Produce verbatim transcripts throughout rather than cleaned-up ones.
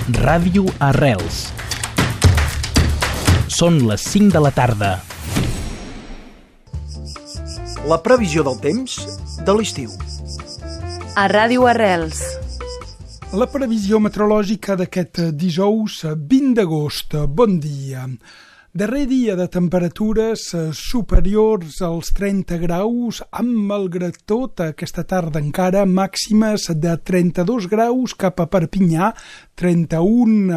Ràdio Arrels. Són les cinc de la tarda. La previsió del temps de l'estiu. A Ràdio Arrels. La previsió meteorològica d'aquest dijous vint d'agost. Bon dia. Darrer dia de temperatures superiors als trenta graus, amb, malgrat tot, aquesta tarda encara màximes de trenta-dos graus cap a Perpinyà, trenta-un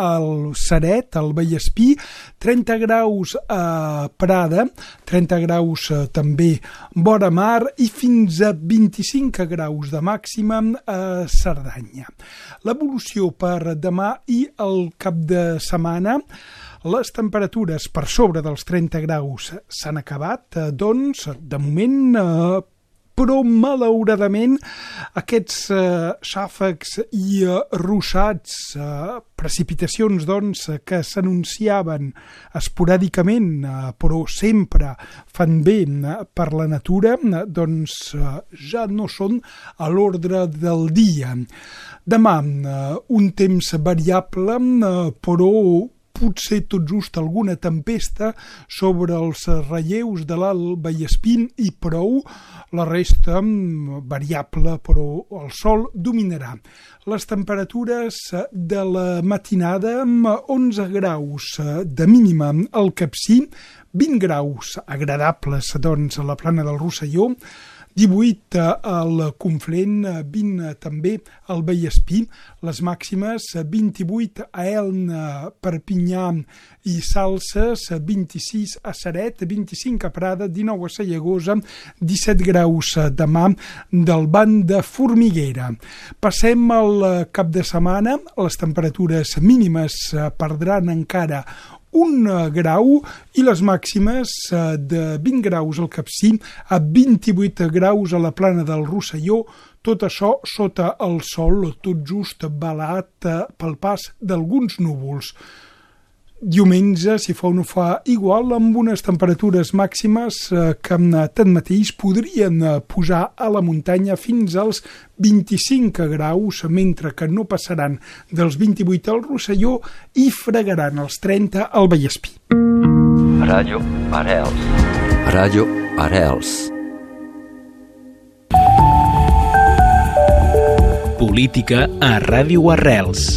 al Ceret, al Vallespí, trenta graus a Prada, trenta graus també vora mar i fins a vint-i-cinc graus de màxima a Cerdanya. L'evolució per demà i el cap de setmana: les temperatures per sobre dels trenta graus s'han acabat, doncs, de moment, eh, però malauradament aquests eh, xàfecs i eh, ruixats, eh, precipitacions, doncs, que s'anunciaven esporàdicament, eh, però sempre fan bé eh, per la natura, eh, doncs eh, ja no són a l'ordre del dia. Demà, eh, un temps variable, eh, però potser tot just alguna tempesta sobre els relleus de l'Alt Vallespí i prou. La resta variable, però el sol dominarà. Les temperatures de la matinada: onze graus de mínima al Capcir, vint graus agradables, doncs, a la Plana del Rosselló, divuit al Conflent, vint també al Vallespí, les màximes vint-i-vuit a Elna, Perpinyà i Salses, vint-i-sis a Ceret, vint-i-cinc a Prada, dinou a Sallagosa, disset graus demà del Banc de Formiguera. Passem al cap de setmana. Les temperatures mínimes perdran encara un grau i les màximes de vint graus al Capcir a vint-i-vuit graus a la Plana del Rosselló, tot això sota el sol, tot just velat pel pas d'alguns núvols. Diumenge, si fa o no fa igual, amb unes temperatures màximes que tanmateix podrien pujar a la muntanya fins als vint-i-cinc graus, mentre que no passaran dels vint-i-vuit al Rosselló i fregaran els trenta al Vallespí. Ràdio Arrels. Ràdio Arrels. Política a Ràdio Arrels.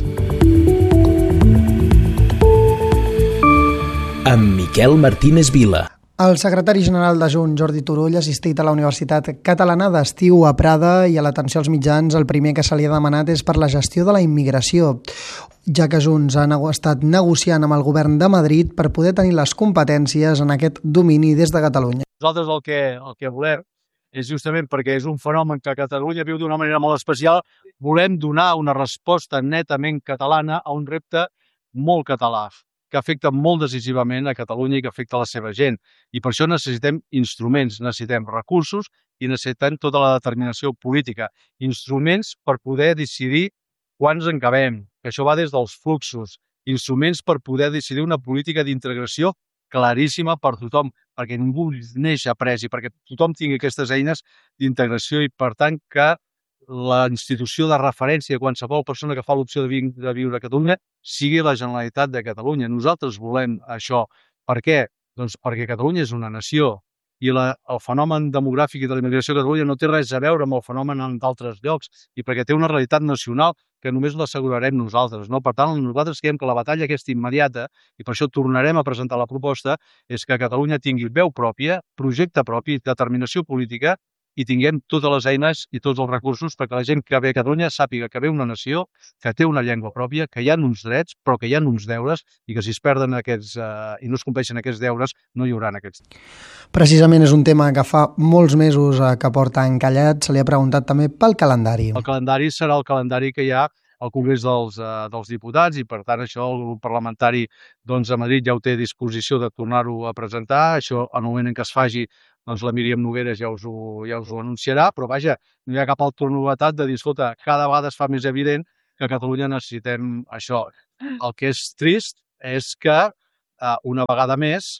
Amb Miquel Martínez Vila. El secretari general de Junts, Jordi Turull, ha assistit a la Universitat Catalana d'Estiu a Prada i a l'atenció als mitjans el primer que se li ha demanat és per la gestió de la immigració, ja que Junts ha estat negociant amb el govern de Madrid per poder tenir les competències en aquest domini des de Catalunya. Nosaltres el que, el que volem és justament perquè és un fenomen que Catalunya viu d'una manera molt especial, volem donar una resposta netament catalana a un repte molt català, que afecta molt decisivament a Catalunya i que afecta a la seva gent. I per això necessitem instruments, necessitem recursos i necessitem tota la determinació política. Instruments per poder decidir quan ens encabem, que això va des dels fluxos. Instruments per poder decidir una política d'integració claríssima per tothom, perquè ningú neix après i perquè tothom tingui aquestes eines d'integració i, per tant, que la institució de referència de qualsevol persona que fa l'opció de, vi de viure a Catalunya sigui la Generalitat de Catalunya. Nosaltres volem això. Per què? Doncs perquè Catalunya és una nació i la, el fenomen demogràfic i de la immigració a Catalunya no té res a veure amb el fenomen en d'altres llocs i perquè té una realitat nacional que només l'assegurarem nosaltres. No? Per tant, nosaltres creiem que la batalla aquesta immediata, i per això tornarem a presentar la proposta, és que Catalunya tingui veu pròpia, projecte propi, determinació política, i tinguem totes les eines i tots els recursos perquè la gent que ve a Catalunya sàpiga que ve una nació, que té una llengua pròpia, que hi ha uns drets, però que hi ha uns deures i que si es perden aquests eh, i no es compleixen aquests deures, no hi haurà aquests. Precisament és un tema que fa molts mesos eh, que porta encallat. Se li ha preguntat també pel calendari. El calendari serà el calendari que hi ha al Congrés dels, eh, dels Diputats i, per tant, això el grup parlamentari doncs, a Madrid ja ho té a disposició de tornar-ho a presentar. Això, en el moment en què es faci, doncs la Míriam Nogueras ja us, ho, ja us ho anunciarà, però vaja, no hi ha cap altra novetat de dir, escolta, cada vegada es fa més evident que a Catalunya necessitem això. El que és trist és que eh, una vegada més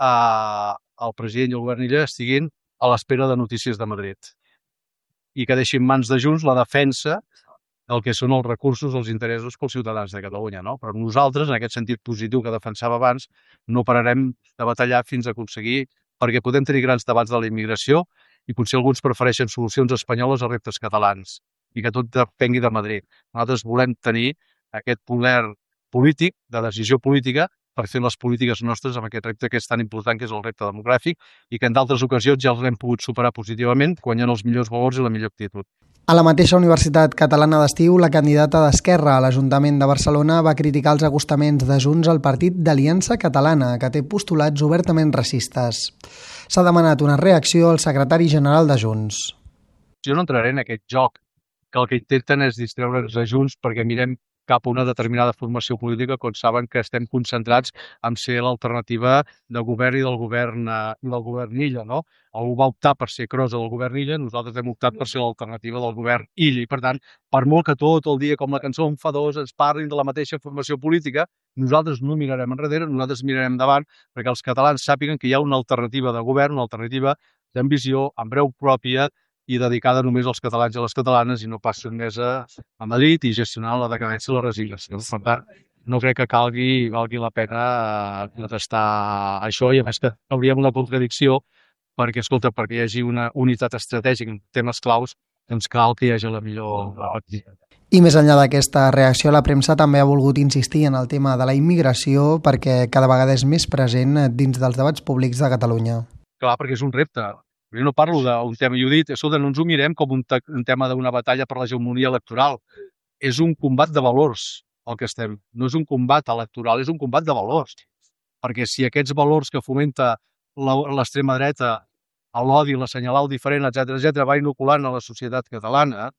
eh, el president i el govern Illa estiguin a l'espera de notícies de Madrid i que deixin en mans de Junts la defensa el que són els recursos, els interessos pels ciutadans de Catalunya, no? Però nosaltres, en aquest sentit positiu que defensava abans, no pararem de batallar fins a aconseguir, perquè podem tenir grans debats de la immigració i potser alguns prefereixen solucions espanyoles a reptes catalans i que tot depengui de Madrid. Nosaltres volem tenir aquest poder polític, de decisió política, per fer les polítiques nostres amb aquest repte que és tan important, que és el repte demogràfic, i que en d'altres ocasions ja els hem pogut superar positivament, guanyant els millors valors i la millor actitud. A la mateixa Universitat Catalana d'Estiu, la candidata d'Esquerra a l'Ajuntament de Barcelona va criticar els acostaments de Junts al partit d'Aliança Catalana, que té postulats obertament racistes. S'ha demanat una reacció al secretari general de Junts. Jo no entraré en aquest joc, que el que intenten és distreure'ns a Junts perquè mirem cap a una determinada formació política quan saben que estem concentrats en ser l'alternativa de govern i del govern, eh, del govern Illa, no? Algú va optar per ser crosa del govern Illa, nosaltres hem optat per ser l'alternativa del govern Illa, i per tant, per molt que tot el dia, com la cançó enfadós, ens parlin de la mateixa formació política, nosaltres no mirarem enrere, nosaltres mirarem endavant, perquè els catalans sàpiguen que hi ha una alternativa de govern, una alternativa d'ambició, amb breu pròpia, i dedicada només als catalans i a les catalanes i no pas més a, a Madrid i gestionar la decadència i la resignació. Per tant, no crec que calgui, valgui la pena detestar això, i a més que hauríem una contradicció perquè, escolta, perquè hi hagi una unitat estratègica en temes claus, doncs cal que hi hagi la millor... I més enllà d'aquesta reacció, la premsa també ha volgut insistir en el tema de la immigració perquè cada vegada és més present dins dels debats públics de Catalunya. Clar, perquè és un repte. Jo no parlo d'un tema, i ho he dit, escolta, no ens ho mirem com un, un tema d'una batalla per l'hegemonia electoral. És un combat de valors, el que estem. No és un combat electoral, és un combat de valors. Perquè si aquests valors que fomenta l'extrema dreta, l'odi, l'assenyalar el diferent, etcètera, etcètera, va inoculant a la societat catalana,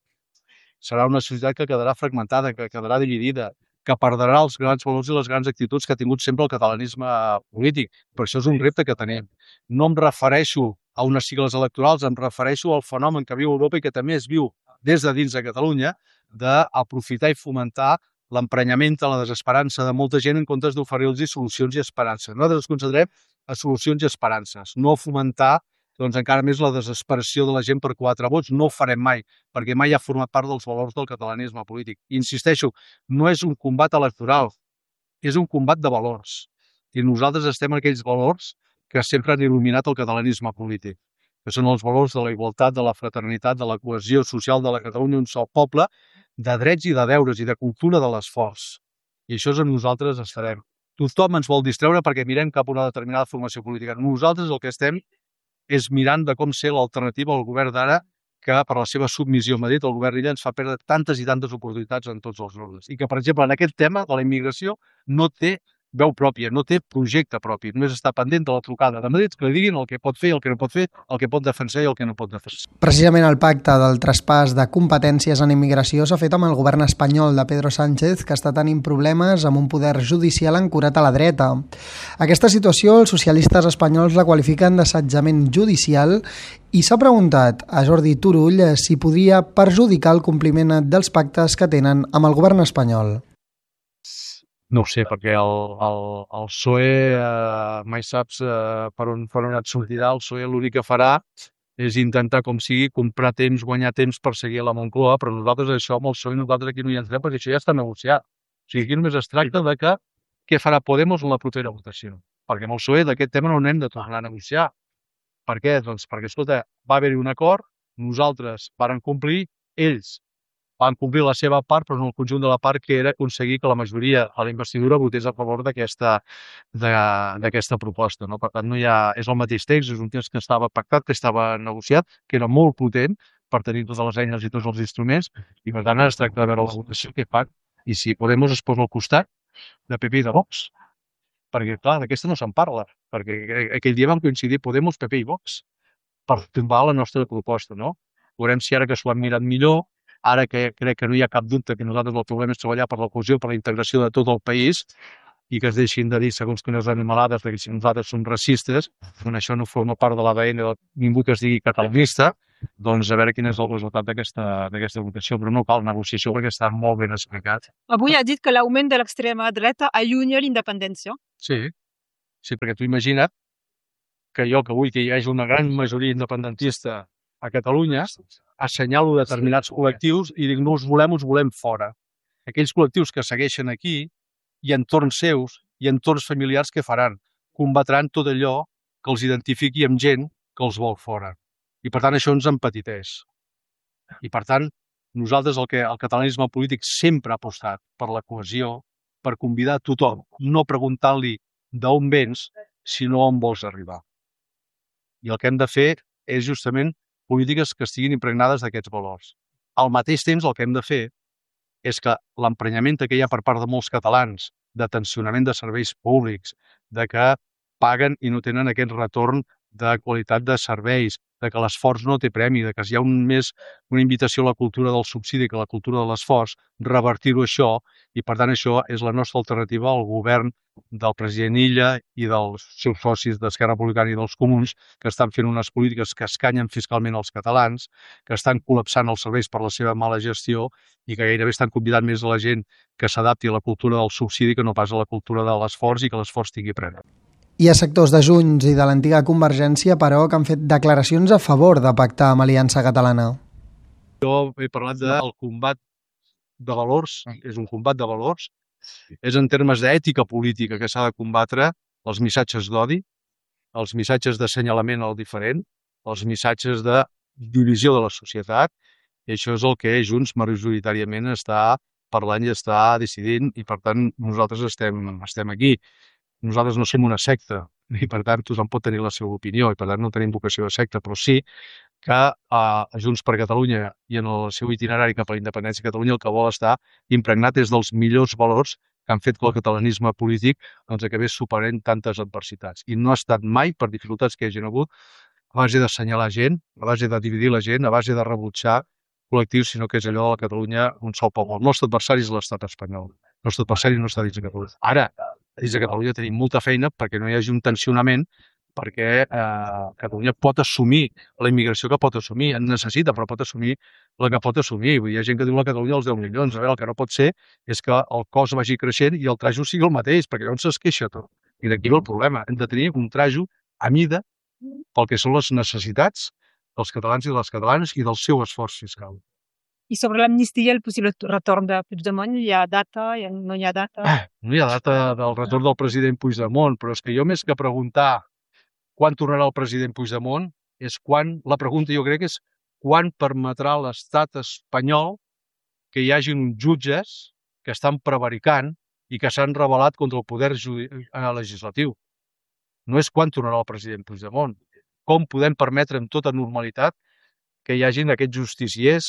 serà una societat que quedarà fragmentada, que quedarà dividida, que perdrà els grans valors i les grans actituds que ha tingut sempre el catalanisme polític. Per això és un repte que tenim. No em refereixo a unes sigles electorals, em refereixo al fenomen que viu Europa i que també es viu des de dins de Catalunya, d'aprofitar i fomentar l'emprenyament, la desesperança de molta gent en comptes d'oferir-los solucions i esperances. Nosaltres ens concentrem a solucions i esperances, no a fomentar doncs, encara més la desesperació de la gent per quatre vots. No ho farem mai, perquè mai ha format part dels valors del catalanisme polític. I insisteixo, no és un combat electoral, és un combat de valors. I nosaltres estem en aquells valors que sempre han il·luminat el catalanisme polític, que són els valors de la igualtat, de la fraternitat, de la cohesió social de la Catalunya, un sol poble, de drets i de deures i de cultura de l'esforç. I això és on nosaltres estarem. Tothom ens vol distreure perquè mirem cap a una determinada formació política. Nosaltres el que estem és mirant de com ser l'alternativa al govern d'ara, que per la seva submissió a Madrid, el govern Illa ens fa perdre tantes i tantes oportunitats en tots els ordres. I que, per exemple, en aquest tema de la immigració no té veu pròpia, no té projecte propi, només està pendent de la trucada de Madrid, que li diguin el que pot fer i el que no pot fer, el que pot defensar i el que no pot defensar. Precisament el pacte del traspàs de competències en immigració s'ha fet amb el govern espanyol de Pedro Sánchez, que està tenint problemes amb un poder judicial ancorat a la dreta. Aquesta situació els socialistes espanyols la qualifiquen d'assetjament judicial i s'ha preguntat a Jordi Turull si podria perjudicar el compliment dels pactes que tenen amb el govern espanyol. No ho sé, perquè el, el, el P S O E eh, mai saps eh, per on, per on et sortirà. El P S O E l'únic que farà és intentar, com sigui, comprar temps, guanyar temps per seguir a la Moncloa, però nosaltres això amb el P S O E nosaltres aquí no hi entrem perquè això ja està negociat. O sigui, aquí només es tracta de que què farà Podemos en la propera votació. Perquè amb el P S O E d'aquest tema no n'hem de tornar a negociar. Per què? Doncs perquè, escolta, va haver-hi un acord, nosaltres varen complir, ells van complir la seva part, però no el conjunt de la part, que era aconseguir que la majoria a la investidura votés a favor d'aquesta d'aquesta proposta. No? Per tant, no hi ha, és el mateix text, és un text que estava pactat, que estava negociat, que era molt potent per tenir totes les eines i tots els instruments, i per tant es tracta de veure la votació que fan i si Podemos es posa al costat de P P i de Vox. Perquè, clar, d'aquesta no se'n parla, perquè aquell dia vam coincidir Podemos, P P i Vox per tombar la nostra proposta, no? Veurem si ara que s'ho han mirat millor, ara que crec que no hi ha cap dubte que nosaltres el problema és treballar per la cohesió, per la integració de tot el país i que es deixin de dir segons quines animalades que si nosaltres som racistes, quan això no forma part de l'A D N de ningú que es digui catalanista, doncs a veure quin és el resultat d'aquesta votació, però no cal negociació perquè està molt ben explicat. Avui ha dit que l'augment de l'extrema dreta allunya l'independència. Sí, sí, perquè tu imagina't que jo que vull que hi hagi una gran majoria independentista a Catalunya, assenyalo determinats col·lectius i dic no us volem, us volem fora. Aquells col·lectius que segueixen aquí i entorns seus i entorns familiars què faran? Combatran tot allò que els identifiqui amb gent que els vol fora. I per tant això ens empetiteix. I per tant nosaltres el que el catalanisme polític sempre ha apostat per la cohesió, per convidar tothom, no preguntant-li d'on vens, sinó on vols arribar. I el que hem de fer és justament polítiques que estiguin impregnades d'aquests valors. Al mateix temps el que hem de fer és que l'emprenyament que hi ha per part de molts catalans de tensionament de serveis públics, de que paguen i no tenen aquest retorn de qualitat de serveis, de que l'esforç no té premi, de que hi ha un més una invitació a la cultura del subsidi que a la cultura de l'esforç, revertir-ho això, i per tant això és la nostra alternativa al govern del president Illa i dels seus socis d'Esquerra Republicana i dels Comuns, que estan fent unes polítiques que escanyen fiscalment els catalans, que estan col·lapsant els serveis per la seva mala gestió i que gairebé estan convidant més a la gent que s'adapti a la cultura del subsidi que no pas a la cultura de l'esforç i que l'esforç tingui premi. Hi ha sectors de Junts i de l'antiga Convergència, però, que han fet declaracions a favor de pactar amb Aliança Catalana. Jo he parlat del combat de valors, és un combat de valors, és en termes d'ètica política que s'ha de combatre els missatges d'odi, els missatges d'assenyalament al diferent, els missatges de divisió de la societat, i això és el que Junts majoritàriament està parlant i està decidint, i per tant nosaltres estem, estem aquí. Nosaltres no som una secta i per tant tothom pot tenir la seva opinió i per tant no tenim vocació de secta, però sí que a Junts per Catalunya i en el seu itinerari cap a la independència de Catalunya el que vol estar impregnat és dels millors valors que han fet que el catalanisme polític doncs, acabés superant tantes adversitats. I no ha estat mai, per dificultats que hi hagin hagut, a base d'assenyalar gent, a base de dividir la gent, a base de rebutjar col·lectius, sinó que és allò de la Catalunya un sol poble. El nostre adversari és l'estat espanyol. El nostre adversari no està dins de Catalunya. Ara, dins de Catalunya tenim molta feina perquè no hi hagi un tensionament, perquè eh, Catalunya pot assumir la immigració que pot assumir, en necessita, però pot assumir la que pot assumir. Vull dir, hi ha gent que diu la Catalunya als deu milions. A veure, el que no pot ser és que el cost vagi creixent i el trajo sigui el mateix, perquè llavors es queixa tot. I d'aquí ve el problema. Hem de tenir un trajo a mida pel que són les necessitats dels catalans i de les catalanes i del seu esforç fiscal. I sobre l'amnistia, el possible retorn de Puigdemont, hi ha data, hi ha, no hi ha data? Ah, no hi ha data del retorn del president Puigdemont, però és que jo més que preguntar quan tornarà el president Puigdemont, és quan, la pregunta jo crec és quan permetrà l'estat espanyol que hi hagi uns jutges que estan prevaricant i que s'han rebel·lat contra el poder legislatiu. No és quan tornarà el president Puigdemont. Com podem permetre amb tota normalitat que hi hagin aquests justiciers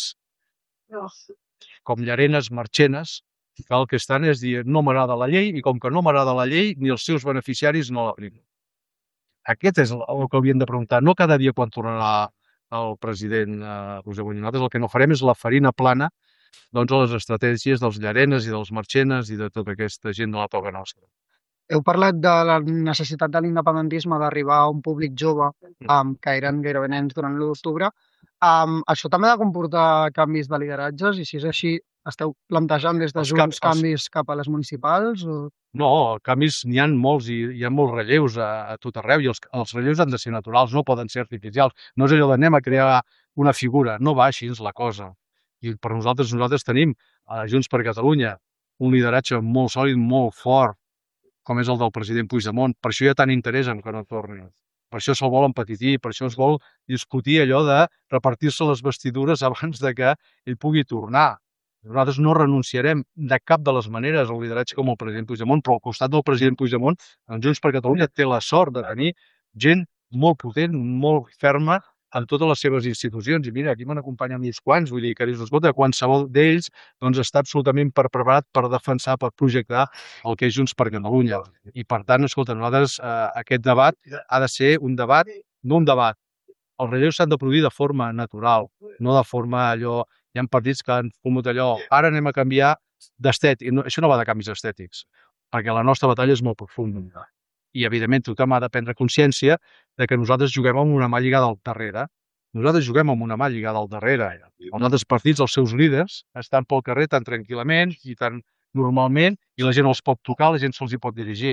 com Llarenas, Marchenas, que el que estan és dir no m'agrada la llei i com que no m'agrada la llei ni els seus beneficiaris no l'apliquen. Aquest és el que hauríem de preguntar, no cada dia quan tornarà el president Puigdemont. Nosaltres el que no farem és la farina plana doncs, a les estratègies dels Llarenas i dels Marchenas i de tota aquesta gent de la toga nostra. Heu parlat de la necessitat de l'independentisme d'arribar a un públic jove, um, que eren gairebé nens durant l'u d'octubre. Um, això també ha de comportar canvis de lideratges i si és així, esteu plantejant des de Junts canvis cap a les municipals? O... No, canvis n'hi ha molts i hi ha molts relleus a, a tot arreu i els, els relleus han de ser naturals, no poden ser artificials. No és allò d'anem a crear una figura, no va així la cosa. I per nosaltres, nosaltres tenim a Junts per Catalunya un lideratge molt sòlid, molt fort, com és el del president Puigdemont. Per això hi ha tant interès en que no torni. Per això se'l vol empetitir, per això es vol discutir allò de repartir-se les vestidures abans de que ell pugui tornar. Nosaltres no renunciarem de cap de les maneres al lideratge com el president Puigdemont, però al costat del president Puigdemont, en Junts per Catalunya té la sort de tenir gent molt potent, molt ferma, en totes les seves institucions, i mira, aquí m'han acompanyat uns quants, vull dir que escolta, qualsevol d'ells doncs, està absolutament preparat per defensar, per projectar el que és Junts per Catalunya. I per tant, escolta, nosaltres eh, aquest debat ha de ser un debat, no un debat. Els relleus s'han de produir de forma natural, no de forma allò... Hi ha partits que han fumut allò, ara anem a canviar d'estètic. No, això no va de canvis estètics, perquè la nostra batalla és molt profunda. I, evidentment, tothom ha de prendre consciència de que nosaltres juguem amb una mà lligada al darrere. Nosaltres juguem amb una mà lligada al darrere. Els altres partits, els seus líders, estan pel carrer tan tranquil·lament i tan normalment i la gent els pot tocar, la gent se'ls hi pot dirigir.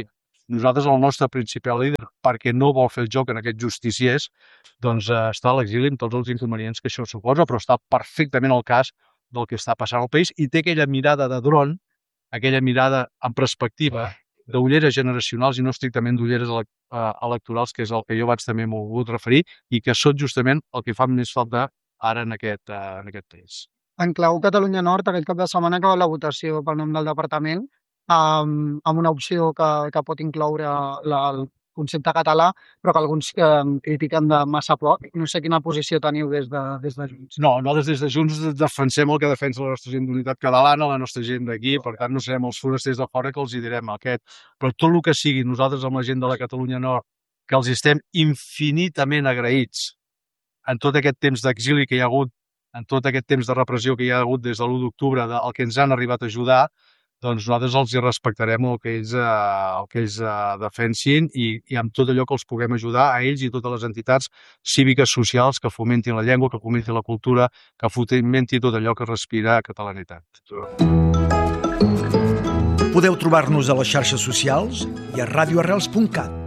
Nosaltres, el nostre principal líder, perquè no vol fer el joc en aquests justiciers, doncs eh, està a l'exili amb tots els inconvenients que això suposa, però està perfectament al cas del que està passant al país i té aquella mirada de dron, aquella mirada en perspectiva d'ulleres generacionals i no estrictament d'ulleres electorals, que és el que jo vaig també m'ho volgut referir i que són justament el que fa més falta ara en aquest, uh, en aquest país. En clau Catalunya Nord, aquest cap de setmana acaba la votació pel nom del departament um, amb una opció que, que pot incloure la, el concepte català, però que alguns eh, critiquen de massa poc. No sé quina posició teniu des de, des de Junts. No, nosaltres des de Junts defensem el que defensa la nostra gent d'unitat catalana, la nostra gent d'aquí, per tant no serem els forasters de fora que els hi direm aquest. Però tot el que sigui nosaltres amb la gent de la Catalunya Nord, que els estem infinitament agraïts en tot aquest temps d'exili que hi ha hagut, en tot aquest temps de repressió que hi ha hagut des de l'u d'octubre, el que ens han arribat a ajudar, doncs nosaltres els hi respectarem el que ells, eh, el que ells eh, defensin i, i amb tot allò que els puguem ajudar a ells i totes les entitats cíviques socials que fomentin la llengua, que fomentin la cultura, que fomentin tot allò que respira catalanitat. Podeu trobar-nos a les xarxes socials i a radio arrels punt cat.